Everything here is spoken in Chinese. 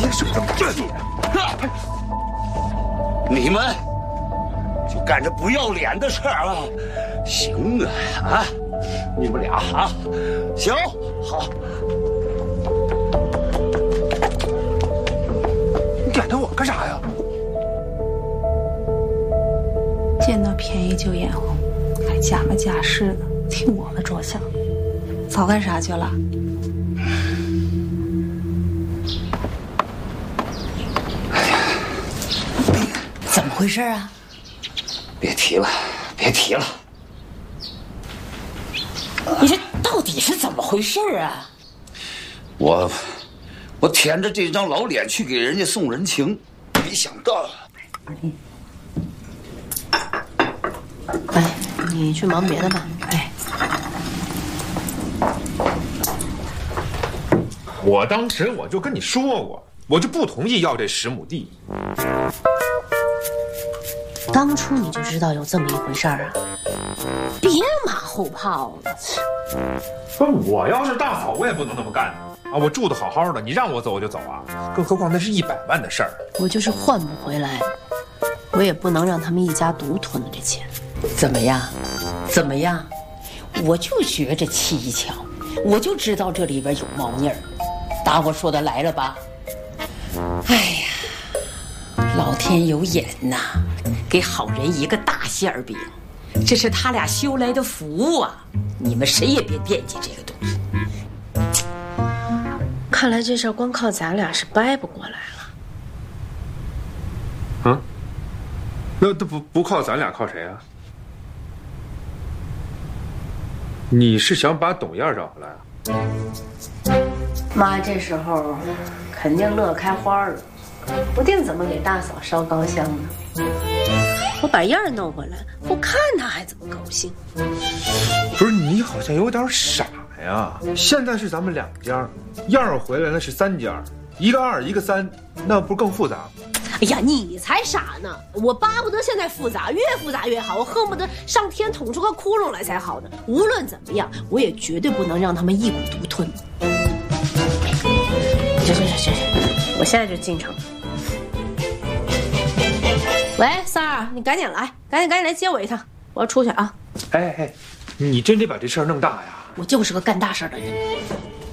为什么这么大气？ 你们就干这不要脸的事儿啊？行啊啊！你们俩啊，行好。 你点着我干啥呀？ 见到便宜就眼红，还假模假式的替我们着想，早干啥去了？ 怎么回事啊？ 别提了，别提了。 你这到底是怎么回事啊？ 我舔着这张老脸去给人家送人情，没想到。 哎，你去忙别的吧。哎， 我当时我就跟你说过，我就不同意要这10亩地。 当初你就知道有这么一回事儿啊？别马后炮了。 不是，我要是大嫂，我也不能那么干啊！我住的好好的，你让我走我就走啊！更何况那是100万的事儿。 我就是换不回来，我也不能让他们一家独吞了这钱。 怎么样？怎么样？我就觉着蹊跷，我就知道这里边有猫腻儿。大伙说的来了吧？哎呀，老天有眼呐，给好人一个大馅饼，这是他俩修来的福啊！你们谁也别惦记这个东西。 看来这事儿光靠咱俩是掰不过来了。 嗯，那不靠咱俩，靠谁啊？你是想把董燕找回来啊？ 妈这时候肯定乐开花了，不定怎么给大嫂烧高香呢。我把燕儿弄回来，我看她还怎么高兴。 不是，你好像有点傻呀！现在是咱们2家，燕儿回来那是3家，一个2，一个3，那不是更复杂吗？ 哎呀，你才傻呢！我巴不得现在复杂，越复杂越好，我恨不得上天捅出个窟窿来才好呢。无论怎么样，我也绝对不能让他们一股独吞。行，我现在就进城。喂，三儿，你赶紧来，赶紧来接我一趟，我要出去啊！ 哎，你真得把这事儿弄大呀！ 我就是个干大事的人。